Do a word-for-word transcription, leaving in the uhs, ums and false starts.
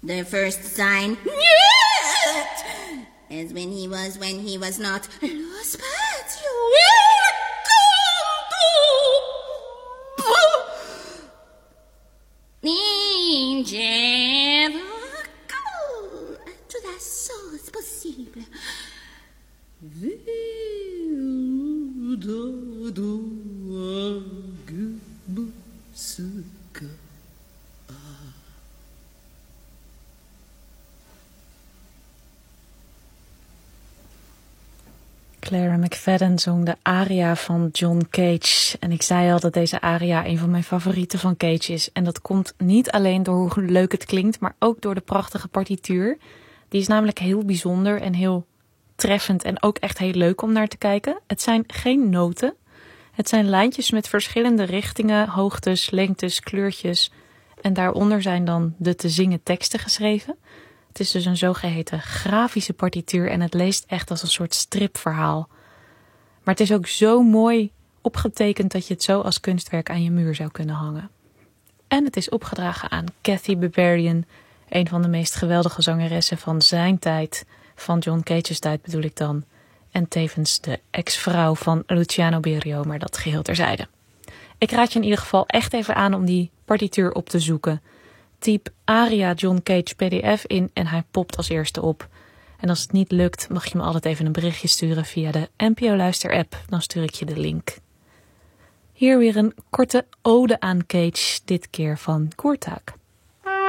The first sign is when he was when he was not lo spazio. Tudo só é possível. Clara McFadden zong de aria van John Cage. En ik zei al dat deze aria een van mijn favorieten van Cage is. En dat komt niet alleen door hoe leuk het klinkt, maar ook door de prachtige partituur. Die is namelijk heel bijzonder en heel treffend en ook echt heel leuk om naar te kijken. Het zijn geen noten. Het zijn lijntjes met verschillende richtingen, hoogtes, lengtes, kleurtjes. En daaronder zijn dan de te zingen teksten geschreven. Het is dus een zogeheten grafische partituur en het leest echt als een soort stripverhaal. Maar het is ook zo mooi opgetekend dat je het zo als kunstwerk aan je muur zou kunnen hangen. En het is opgedragen aan Kathy Barbarian, een van de meest geweldige zangeressen van zijn tijd, van John Cage's tijd bedoel ik dan. En tevens de ex-vrouw van Luciano Berio, maar dat geheel terzijde. Ik raad je in ieder geval echt even aan om die partituur op te zoeken. Typ aria John Cage P D F in en hij popt als eerste op. En als het niet lukt, mag je me altijd even een berichtje sturen via de N P O Luister app. Dan stuur ik je de link. Hier weer een korte ode aan Cage, dit keer van Koertaak.